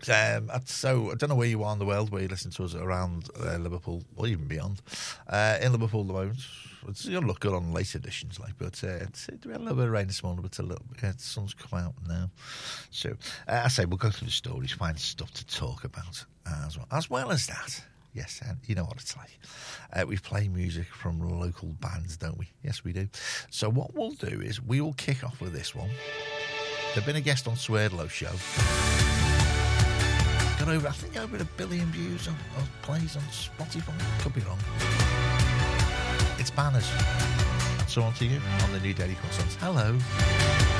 So I don't know where you are in the world, where you listen to us around Liverpool or even beyond. In Liverpool at the moment, it's going to look good on late editions, but we had a little bit of rain this morning, but the sun's come out now. So I say we'll go through the stories, find stuff to talk about as well as that. Yes, and you know what it's like. We play music from local bands, don't we? Yes, we do. So what we'll do is we will kick off with this one. They've been a guest on Swerdlow show. Got over, I think, over 1 billion views on plays on Spotify. Could be wrong. It's Banners. So on to you on the new Daily Croissants. Hello.